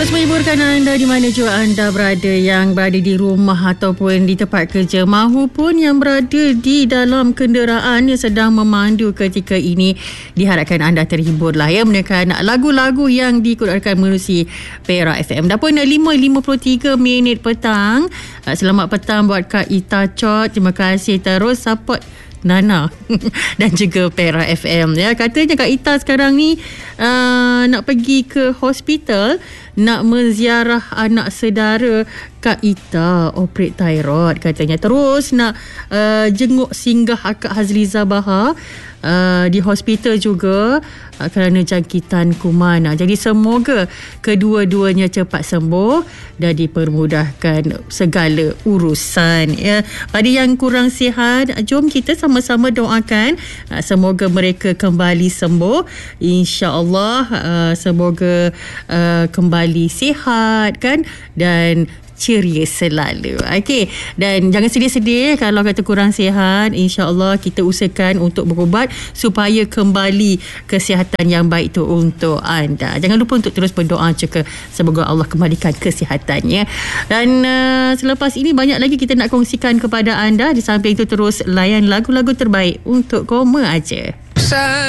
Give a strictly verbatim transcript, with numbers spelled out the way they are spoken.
Terus menghiburkan anda di mana jua anda berada, yang berada di rumah ataupun di tempat kerja, mahupun yang berada di dalam kenderaan yang sedang memandu ketika ini. Diharapkan anda terhibur lah ya mendengarkan lagu-lagu yang dikurangkan melalui Perak F M. Dah pun lima lima puluh tiga minit petang. Selamat petang buat Kak Ita Chot. Terima kasih terus support Nana dan juga Perak F M ya. Katanya Kak Ita sekarang ni uh, nak pergi ke hospital nak menziarah anak saudara Kak Ita operate thyroid katanya. Terus nak uh, jenguk singgah Akak Hazliza Bahar uh, di hospital juga uh, kerana jangkitan kuman. Jadi semoga kedua-duanya cepat sembuh dan dipermudahkan segala urusan ya. Pada yang kurang sihat, jom kita sama-sama doakan uh, semoga mereka kembali sembuh, insya-Allah. Uh, semoga uh, kembali sihat kan dan ceria selalu. Okey, dan jangan sedih-sedih kalau kata kurang sihat. InsyaAllah kita usahakan untuk berubat supaya kembali kesihatan yang baik tu untuk anda. Jangan lupa untuk terus berdoa juga semoga Allah kembalikan kesihatannya. Dan uh, selepas ini banyak lagi kita nak kongsikan kepada anda. Di samping itu terus layan lagu-lagu terbaik untuk Koma Aja.